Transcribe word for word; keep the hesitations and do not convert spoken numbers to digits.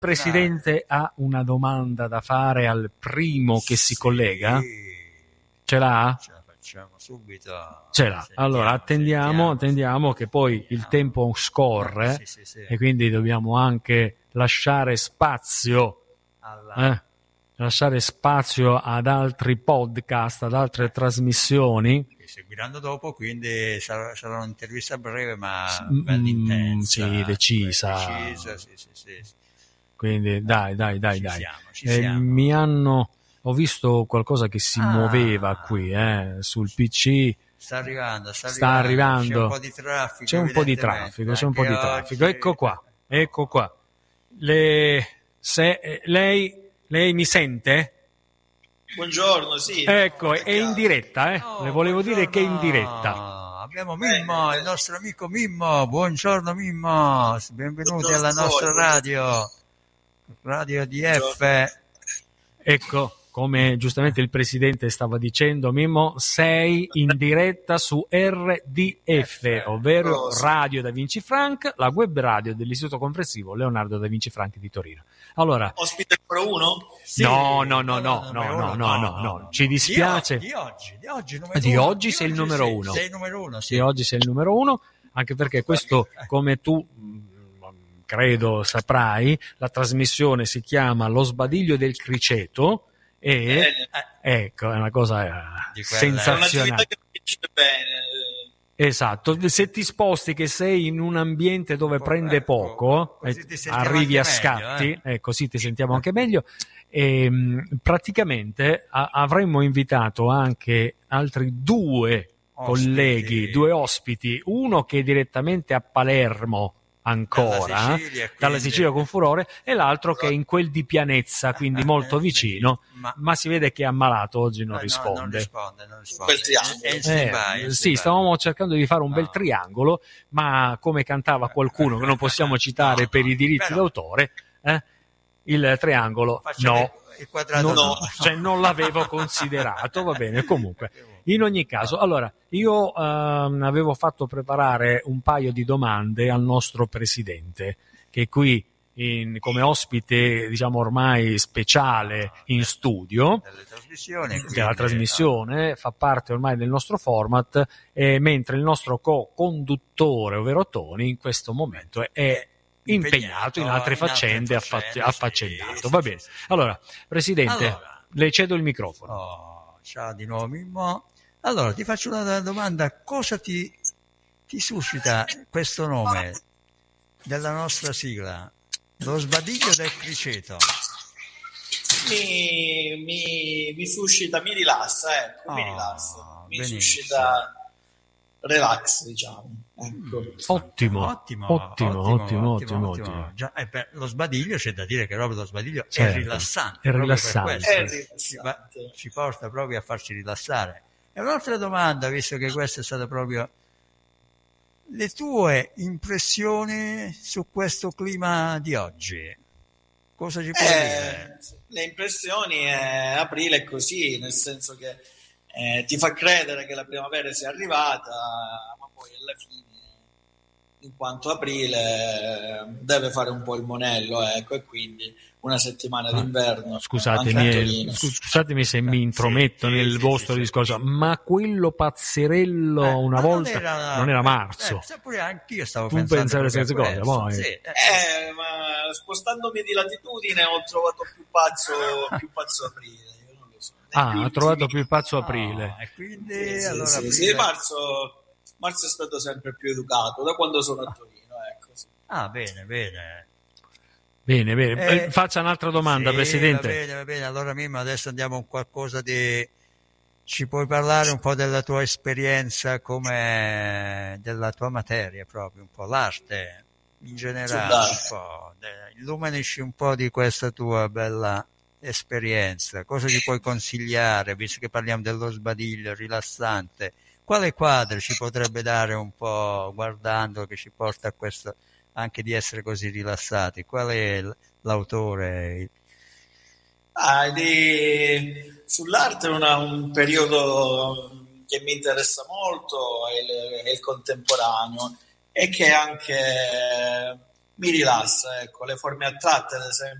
Presidente ha una domanda da fare al primo che si sì, collega? Ce l'ha? Ce la facciamo subito. Ce l'ha. Sentiamo, allora attendiamo, sentiamo, attendiamo che poi sentiamo. Il tempo scorre sì, sì, sì. E quindi dobbiamo anche lasciare spazio alla... eh, lasciare spazio ad altri podcast, ad altre trasmissioni che seguiranno dopo, quindi sarà, sarà un'intervista breve ma ben intensa, sì, decisa. decisa sì, sì, sì, sì. Quindi dai, dai, dai, ci dai. Siamo, ci eh, siamo. Mi hanno, ho visto qualcosa che si ah, muoveva qui, eh, sul P C. Sta arrivando, sta, sta arrivando. arrivando. C'è un po' di traffico. C'è un po' di traffico, c'è un po' di traffico. Oggi... Ecco qua, ecco qua. Le, se, lei, lei mi sente? Buongiorno, sì. Ecco, è in diretta, eh. Oh, Le volevo buongiorno. dire che è in diretta. Abbiamo Mimmo, bene, il nostro amico Mimmo. Buongiorno Mimmo, benvenuti buongiorno alla nostra voi, radio, Radio D F. Buongiorno. Ecco, come giustamente il presidente stava dicendo, Mimmo, sei in diretta su R D F, ovvero Radio Da Vinci Frank, la web radio dell'Istituto Comprensivo Leonardo Da Vinci Frank di Torino. Allora, ospite numero uno? Sì. No, no, no, no, no, no, no, no, no, ci dispiace. Di oggi, di oggi, di oggi, di oggi sei il numero sei, uno. Sei il numero uno, sì. Di oggi sei il numero uno, anche perché questo, come tu credo saprai, la trasmissione si chiama Lo sbadiglio del criceto e eh, ecco, è una cosa eh, sensazionale. È un'attività che mi piace bene. Esatto, se ti sposti che sei in un ambiente dove po prende ecco, poco, eh, arrivi a scatti, meglio, eh. eh, così ti sentiamo anche meglio. E, mh, praticamente a avremmo invitato anche altri due ospiti. colleghi, due ospiti, uno che è direttamente a Palermo ancora, dalla Sicilia, quindi... dalla Sicilia con furore, e l'altro che è in quel di Pianezza, quindi molto vicino, ma, ma si vede che è ammalato, oggi non, no, risponde. No, non risponde, non risponde. Quel triangolo. Eh, sì, stavamo cercando di fare un no. bel triangolo, ma come cantava qualcuno che non possiamo citare no, per no, i diritti però... d'autore, eh, il triangolo no. Il quadrato non, no. Cioè non l'avevo considerato, va bene, comunque. In ogni caso, allora, io ehm, avevo fatto preparare un paio di domande al nostro presidente, che è qui in, come ospite, diciamo ormai speciale in studio, delle trasmissioni, quindi, della trasmissione, no. fa parte ormai del nostro format, eh, mentre il nostro co-conduttore, ovvero Tony, in questo momento è impegnato in altre faccende, faccende affaccendato. Sì, Va bene. Sì, sì. Allora, Presidente, allora, le cedo il microfono. Oh, ciao di nuovo Mimmo. Allora, ti faccio una domanda. Cosa ti, ti suscita questo nome della nostra sigla? Lo sbadiglio del criceto. Mi, mi, mi suscita, mi rilassa, ecco, oh, mi rilassa. Mi benissimo. suscita relax, diciamo. Ecco. Ottimo, ottimo, ottimo, ottimo, ottimo, ottimo, ottimo. Già, eh, per lo sbadiglio c'è da dire che proprio lo sbadiglio certo, è rilassante, è rilassante, per è rilassante. Ci, ci porta proprio a farci rilassare. E un'altra domanda, visto che questa è stata proprio le tue impressioni su questo clima di oggi. Cosa ci puoi eh, dire? Le impressioni è aprile è così, nel senso che eh, ti fa credere che la primavera sia arrivata, ma poi alla fine, in quanto aprile, deve fare un po' il monello, ecco, e quindi una settimana ah, d'inverno. Scusatemi, scusatemi se mi intrometto sì, nel sì, vostro sì, discorso, sì. ma quello pazzerello eh, una volta non era, non era marzo. Eh, pure anch'io stavo tu pensando pensavi le stesse cose, poi. Sì. Eh, ma spostandomi di latitudine ho trovato più pazzo, più pazzo aprile. Io non lo so. Ah, ha trovato più pazzo aprile. No, e quindi sì, sì, allora sì, aprile... sì, marzo, marzo è stato sempre più educato da quando sono a Torino, ecco. Sì. Ah, bene, bene. Bene, bene. Eh, Faccia un'altra domanda, sì, Presidente. Va bene, va bene. Allora, Mimmo, adesso andiamo a qualcosa di... Ci puoi parlare un po' della tua esperienza, come della tua materia proprio, un po' l'arte in generale, un po'. Illuminici un po' di questa tua bella esperienza. Cosa ci puoi consigliare, visto che parliamo dello sbadiglio rilassante? Quale quadro ci potrebbe dare un po', guardando, che ci porta a questo... anche di essere così rilassati? Qual è l'autore? Ah, di... Sull'arte una, un periodo che mi interessa molto è il, è il contemporaneo e che anche mi rilassa, ecco, le forme a tratte ad esempio